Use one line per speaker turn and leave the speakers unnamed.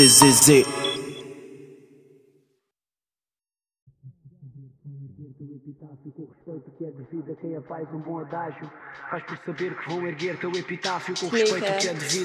ZZZ. Com respeito que é devido a quem faz um bom adágio. Faz por saber que vão erguer teu epitáfio com respeito que é devido.